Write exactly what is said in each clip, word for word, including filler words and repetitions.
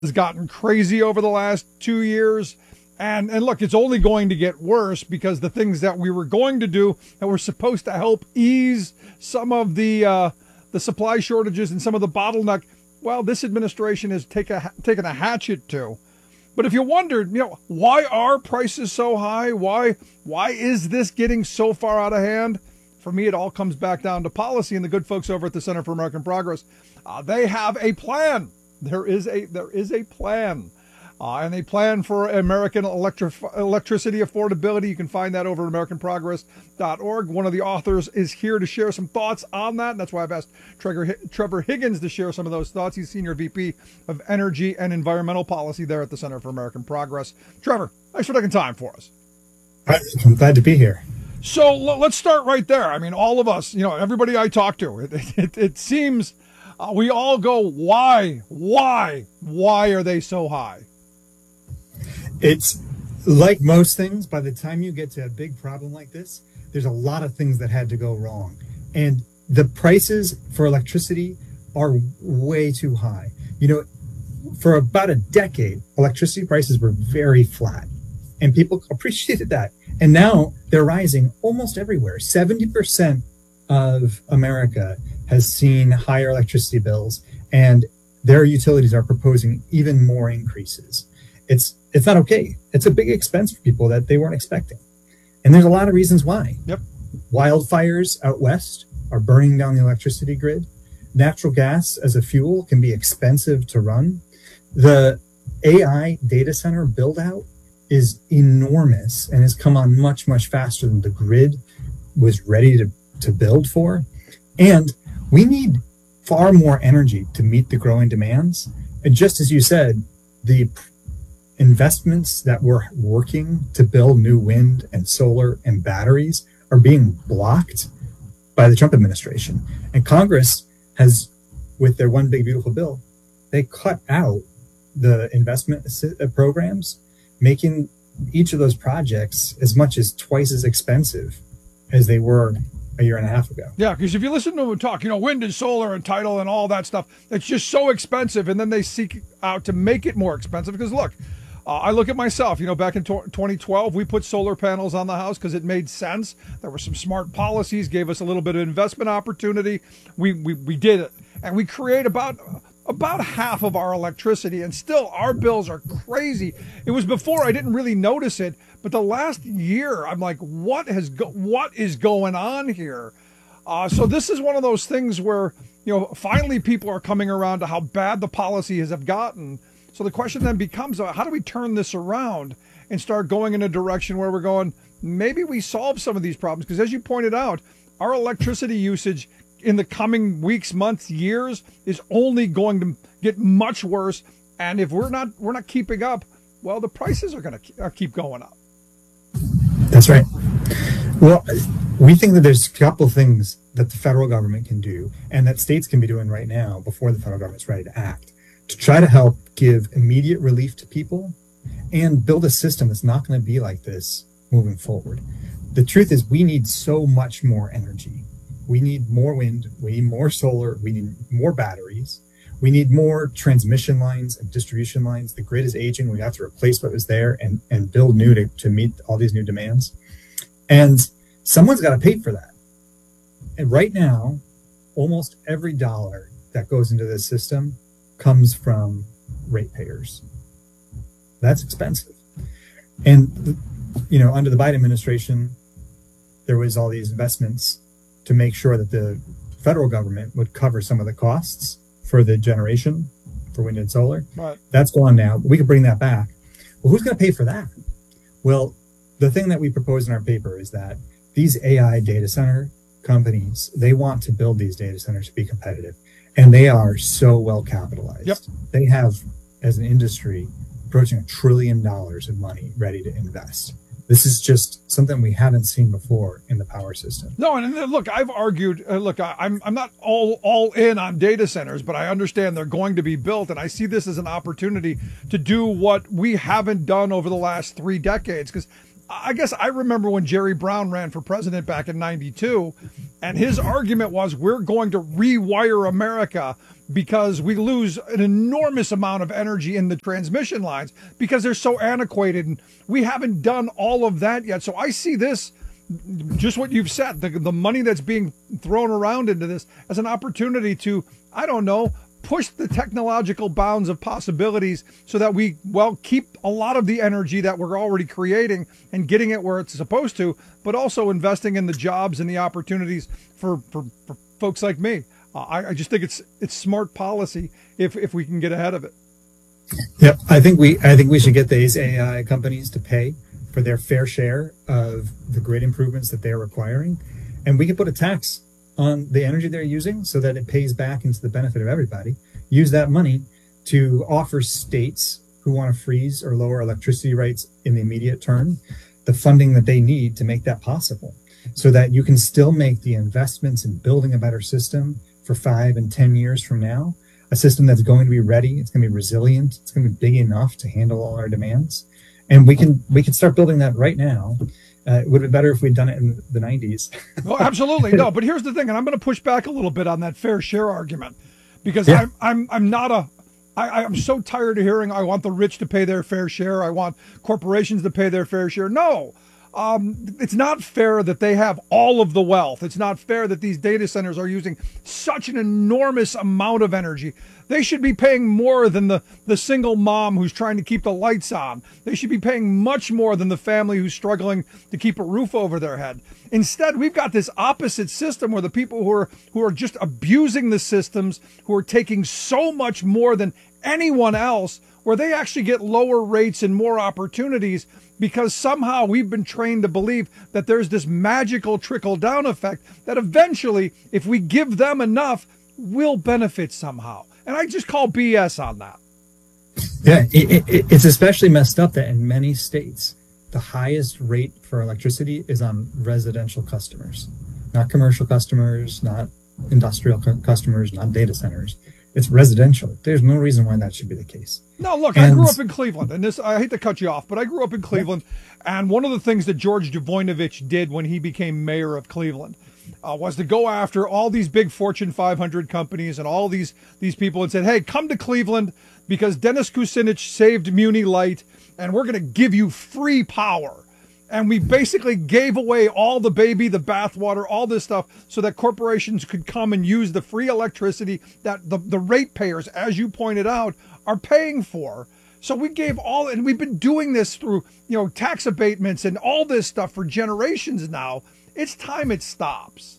has gotten crazy over the last two years. And, and look, it's only going to get worse because the things that we were going to do that were supposed to help ease some of the uh, the supply shortages and some of the bottleneck, well, this administration has take a, taken a hatchet to. But if you wondered, you know, why are prices so high? Why why is this getting so far out of hand? For me, it all comes back down to policy, and the good folks over at the Center for American Progress, uh, they have a plan. There is a there is a plan. Uh, and they plan for American electric, electricity affordability. You can find that over at american progress dot org. One of the authors is here to share some thoughts on that. And that's why I've asked Trevor, Trevor Higgins to share some of those thoughts. He's Senior V P of Energy and Environmental Policy there at the Center for American Progress. Trevor, thanks for taking time for us. I'm glad to be here. So let's start right there. I mean, all of us, you know, everybody I talk to, it, it, it seems uh, we all go, why, why, why are they so high? It's like most things, by the time you get to a big problem like this, there's a lot of things that had to go wrong. And the prices for electricity are way too high. You know, for about a decade, electricity prices were very flat and people appreciated that. And now they're rising almost everywhere. seventy percent of America has seen higher electricity bills, and their utilities are proposing even more increases. It's It's not okay. It's a big expense for people that they weren't expecting. And there's a lot of reasons why. Yep. Wildfires out west are burning down the electricity grid. Natural gas as a fuel can be expensive to run. The A I data center build out is enormous and has come on much, much faster than the grid was ready to, to build for. And we need far more energy to meet the growing demands. And just as you said, the investments that we're working to build new wind and solar and batteries are being blocked by the Trump administration. And Congress has, with their One Big Beautiful Bill, they cut out the investment programs, making each of those projects as much as twice as expensive as they were a year and a half ago. Yeah, because if you listen to them talk, you know, wind and solar and tidal and all that stuff, it's just so expensive. And then they seek out to make it more expensive because, look, Uh, I look at myself, you know, back in twenty twelve, we put solar panels on the house because it made sense. There were some smart policies, gave us a little bit of investment opportunity. We we, we did it. And we create about about half of our electricity, and still our bills are crazy. It was before I didn't really notice it, but the last year I'm like, what has go- what is going on here? Uh, so this is one of those things where, you know, finally people are coming around to how bad the policies have gotten. So the question then becomes, uh, how do we turn this around and start going in a direction where we're going, maybe we solve some of these problems? Because as you pointed out, our electricity usage in the coming weeks, months, years is only going to get much worse. And if we're not we're not keeping up, well, the prices are going to keep going up. That's right. Well, we think that there's a couple of things that the federal government can do and that states can be doing right now before the federal government's ready to act, to try to help give immediate relief to people and build a system that's not going to be like this moving forward. The truth is we need so much more energy. We need more wind, we need more solar, we need more batteries, we need more transmission lines and distribution lines. The grid is aging. We have to replace what was there and, and build new to, to meet all these new demands. And someone's got to pay for that. And right now, almost every dollar that goes into this system comes from ratepayers. That's expensive. And, you know, under the Biden administration, there was all these investments to make sure that the federal government would cover some of the costs for the generation for wind and solar. Right. That's gone now. We could bring that back. Well, who's going to pay for that? Well, the thing that we propose in our paper is that these A I data center companies, they want to build these data centers to be competitive. And they are so well capitalized. Yep. They have, as an industry, approaching a trillion dollars of money ready to invest. This is just something we haven't seen before in the power system. No, and look, I've argued, uh, look, I, I'm I'm not all, all in on data centers, but I understand they're going to be built. And I see this as an opportunity to do what we haven't done over the last three decades. Because I guess I remember when Jerry Brown ran for president back in ninety-two, and his argument was we're going to rewire America because we lose an enormous amount of energy in the transmission lines because they're so antiquated, and we haven't done all of that yet. So I see this, just what you've said, the, the money that's being thrown around into this as an opportunity to, I don't know, push the technological bounds of possibilities so that we, well, keep a lot of the energy that we're already creating and getting it where it's supposed to, but also investing in the jobs and the opportunities for, for, for folks like me. Uh, I, I just think it's it's smart policy if, if we can get ahead of it. Yep, I think we I think we should get these A I companies to pay for their fair share of the grid improvements that they're requiring, and we can put a tax on the energy they're using so that it pays back into the benefit of everybody. Use that money to offer states who want to freeze or lower electricity rates in the immediate term the funding that they need to make that possible, so that you can still make the investments in building a better system for five and ten years from now, a system that's going to be ready, it's going to be resilient, it's going to be big enough to handle all our demands. And we can we can start building that right now. Uh, it would be better if we'd done it in the nineties. Well, absolutely. No, but here's the thing, and I'm going to push back a little bit on that fair share argument, because yeah. I'm I'm I'm not a I, I'm so tired of hearing I want the rich to pay their fair share, I want corporations to pay their fair share. No. Um, it's not fair that they have all of the wealth. It's not fair that these data centers are using such an enormous amount of energy. They should be paying more than the, the single mom who's trying to keep the lights on. They should be paying much more than the family who's struggling to keep a roof over their head. Instead, we've got this opposite system where the people who are who are just abusing the systems, who are taking so much more than anyone else, where they actually get lower rates and more opportunities, because somehow we've been trained to believe that there's this magical trickle-down effect that eventually, if we give them enough, we'll benefit somehow. And I just call B S on that. Yeah, it, it, it's especially messed up that in many states, the highest rate for electricity is on residential customers, not commercial customers, not industrial cu- customers, not data centers. It's residential. There's no reason why that should be the case. No, look, and, I grew up in Cleveland, and this, I hate to cut you off, but I grew up in Cleveland, yeah. And one of the things that George Voinovich did when he became mayor of Cleveland uh, was to go after all these big Fortune five hundred companies and all these, these people and said, hey, come to Cleveland because Dennis Kucinich saved Muni Light, and we're going to give you free power. And we basically gave away all the baby, the bathwater, all this stuff so that corporations could come and use the free electricity that the, the ratepayers, as you pointed out, are paying for. So we gave all, and we've been doing this through, you know, tax abatements and all this stuff for generations now. It's time it stops.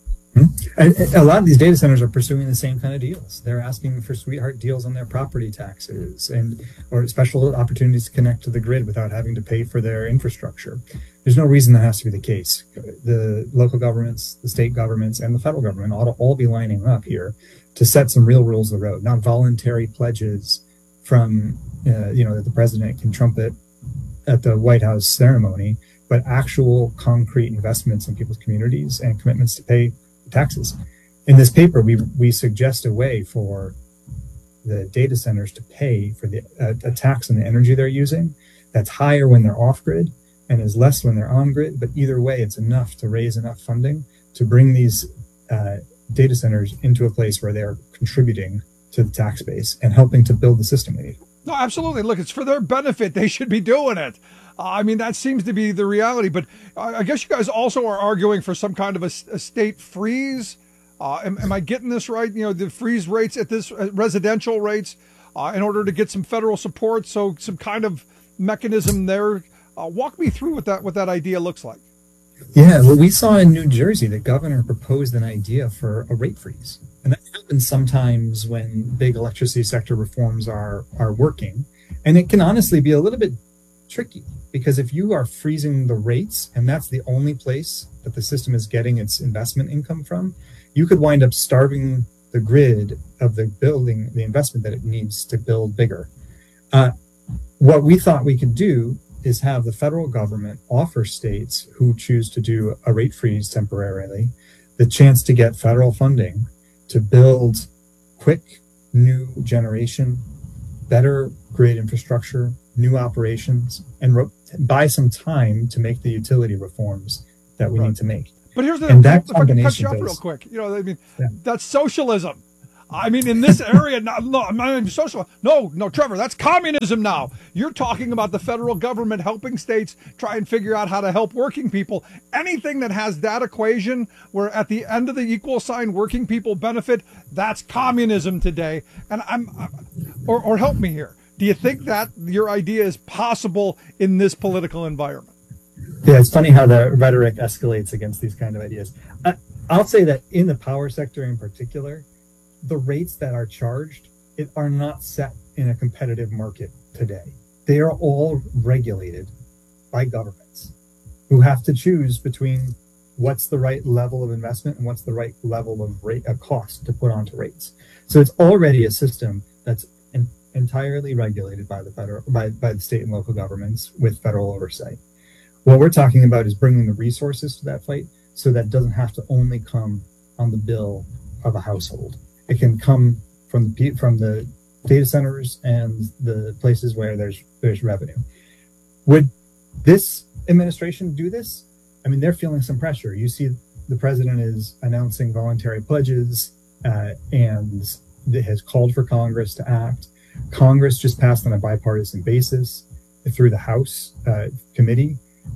Mm-hmm. A lot of these data centers are pursuing the same kind of deals. They're asking for sweetheart deals on their property taxes and or special opportunities to connect to the grid without having to pay for their infrastructure. There's no reason that has to be the case. The local governments, the state governments, and the federal government ought to all be lining up here to set some real rules of the road, not voluntary pledges from, uh, you know, that the president can trumpet at the White House ceremony, but actual concrete investments in people's communities and commitments to pay taxes. In this paper, we we suggest a way for the data centers to pay for the uh, a tax on the energy they're using that's higher when they're off grid and is less when they're on grid. But either way, it's enough to raise enough funding to bring these uh, data centers into a place where they're contributing to the tax base and helping to build the system we need. No, absolutely. Look, it's for their benefit. They should be doing it. Uh, I mean, that seems to be the reality. But I, I guess you guys also are arguing for some kind of a, a state freeze. Uh, am, am I getting this right? You know, the freeze rates at this uh, residential rates uh, in order to get some federal support. So some kind of mechanism there. Uh, walk me through what that what that idea looks like. Yeah, well, we saw in New Jersey, the governor proposed an idea for a rate freeze. And that happens sometimes when big electricity sector reforms are are working. And it can honestly be a little bit tricky, because if you are freezing the rates and that's the only place that the system is getting its investment income from, you could wind up starving the grid of the building, the investment that it needs to build bigger. Uh, what we thought we could do is have the federal government offer states who choose to do a rate freeze temporarily the chance to get federal funding to build quick new generation, better grid infrastructure, new operations, and ro- buy some time to make the utility reforms that we right. need to make. But here's the, and that if I can cut you combination off does, real quick, you know, I mean, yeah. that's socialism. I mean, in this area, no, no, I'm not even social. No, no, Trevor, that's communism now. You're talking about the federal government helping states try and figure out how to help working people. Anything that has that equation where at the end of the equal sign, working people benefit, that's communism today. And I'm, or, or help me here. Do you think that your idea is possible in this political environment? Yeah, it's funny how the rhetoric escalates against these kind of ideas. I, I'll say that in the power sector in particular, the rates that are charged it are not set in a competitive market today. They are all regulated by governments who have to choose between what's the right level of investment and what's the right level of rate of cost to put onto rates. So it's already a system that's in, entirely regulated by the federal by, by the state and local governments with federal oversight. What we're talking about is bringing the resources to that fight so that it doesn't have to only come on the bill of a household. It can come from the from the data centers and the places where there's there's revenue. Would this administration do this? I mean, they're feeling some pressure. You see, the president is announcing voluntary pledges uh, and has called for Congress to act. Congress just passed on a bipartisan basis through the House uh, committee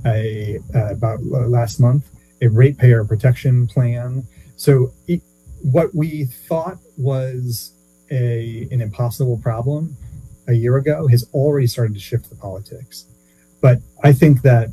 a, uh, about last month a ratepayer protection plan. So it, what we thought was a an impossible problem a year ago has already started to shift the politics. But I think that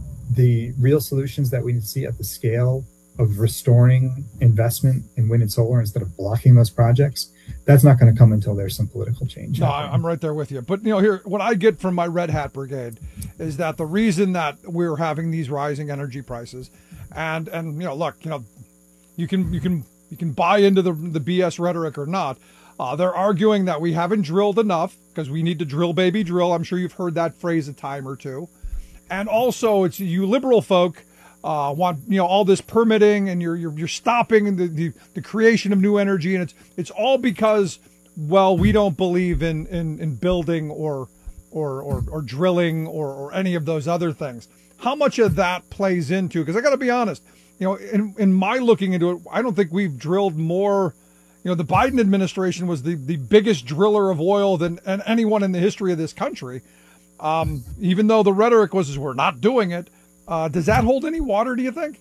the real solutions that we need to see at the scale of restoring investment in wind and solar instead of blocking those projects, that's not going to come until there's some political change. No, I'm right there with you. But, you know, here, what I get from my Red Hat Brigade is that the reason that we're having these rising energy prices and, and, you know, look, you know, you can, you can, you can buy into the, the B S rhetoric or not. Uh, they're arguing that we haven't drilled enough because we need to drill, baby, drill. I'm sure you've heard that phrase a time or two. And also, it's you liberal folk uh, want you know all this permitting, and you're you're, you're stopping the, the the creation of new energy, and it's it's all because well we don't believe in in, in building or or or, or drilling or, or any of those other things. How much of that plays into? Because I got to be honest, you know, in in my looking into it, I don't think we've drilled more. You know, the Biden administration was the, the biggest driller of oil than and anyone in the history of this country. Um, even though the rhetoric was, we're not doing it. Uh, does that hold any water, do you think?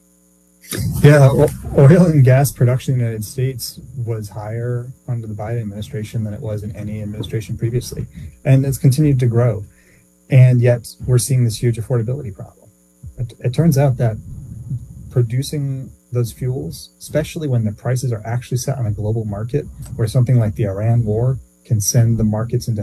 Yeah, oil and gas production in the United States was higher under the Biden administration than it was in any administration previously. And it's continued to grow. And yet we're seeing this huge affordability problem. It, it turns out that producing those fuels, especially when the prices are actually set on a global market, where something like the Iran war can send the markets into